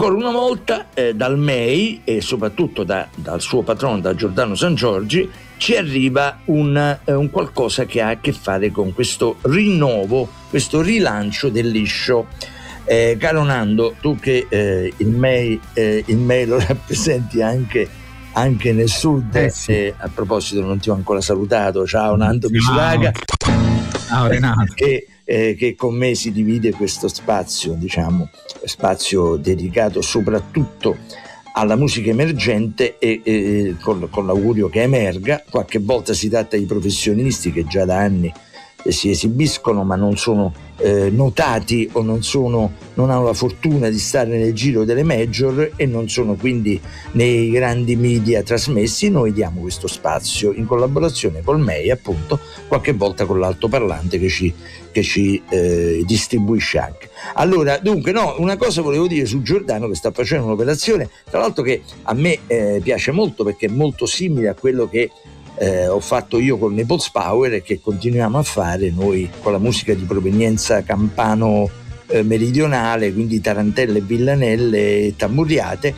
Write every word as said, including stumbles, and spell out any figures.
ancora una volta eh, dal M E I e soprattutto da, dal suo patrono, da Giordano Sangiorgi, ci arriva un, eh, un qualcosa che ha a che fare con questo rinnovo, questo rilancio del liscio. Eh, caro Nando, tu che eh, il M E I, eh, il M E I lo rappresenti anche, anche nel sud, eh sì. eh, a proposito non ti ho ancora salutato, ciao Nando Biciraga, ciao Renato, che, eh, che con me si divide questo spazio, diciamo, spazio dedicato soprattutto alla musica emergente e, e con, con l'augurio che emerga. Qualche volta si tratta di professionisti che già da anni si esibiscono ma non sono eh, notati o non sono non hanno la fortuna di stare nel giro delle major e non sono quindi nei grandi media trasmessi. Noi diamo questo spazio in collaborazione col M E I, appunto, qualche volta con l'altoparlante che ci, che ci eh, distribuisce anche. Allora, dunque, no, una cosa volevo dire su Giordano, che sta facendo un'operazione, tra l'altro, che a me eh, piace molto, perché è molto simile a quello che Eh, ho fatto io con Naples Power e che continuiamo a fare noi con la musica di provenienza campano eh, meridionale, quindi tarantelle, villanelle e tamburiate,